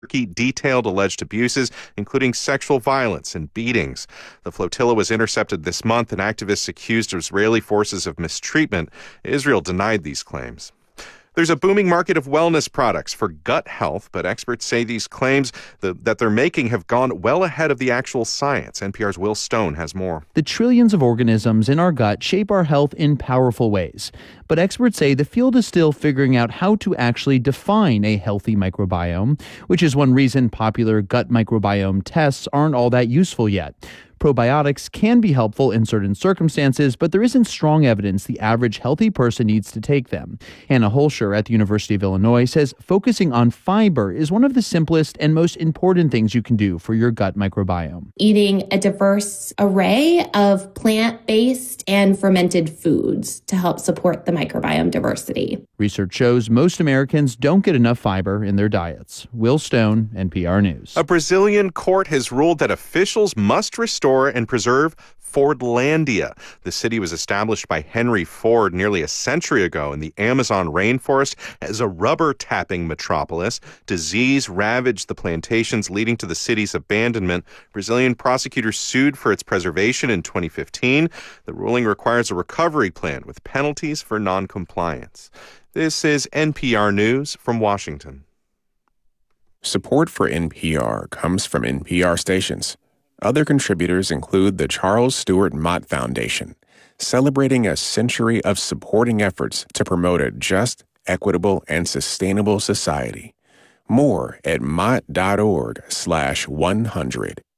Turkey detailed alleged abuses, including sexual violence and beatings. The flotilla was intercepted this month, and activists accused Israeli forces of mistreatment. Israel denied these claims. There's a booming market of wellness products for gut health, but experts say these claims that they're making have gone well ahead of the actual science. NPR's Will Stone has more. The trillions of organisms in our gut shape our health in powerful ways. But experts say the field is still figuring out how to actually define a healthy microbiome, which is one reason popular gut microbiome tests aren't all that useful yet. Probiotics can be helpful in certain circumstances, but there isn't strong evidence the average healthy person needs to take them. Hannah Holscher at the University of Illinois says focusing on fiber is one of the simplest and most important things you can do for your gut microbiome. Eating a diverse array of plant-based and fermented foods to help support the microbiome diversity. Research shows most Americans don't get enough fiber in their diets. Will Stone, NPR News. A Brazilian court has ruled that officials must restore and preserve Fordlandia. The city was established by Henry Ford nearly a century ago in the Amazon rainforest as a rubber tapping metropolis. Disease ravaged the plantations, leading to the city's abandonment. Brazilian prosecutors sued for its preservation in 2015. The ruling requires a recovery plan with penalties for noncompliance. This is NPR News from Washington. Support for NPR comes from NPR stations. Other contributors include the Charles Stewart Mott Foundation, celebrating a century of supporting efforts to promote a just, equitable, and sustainable society. More at mott.org/100.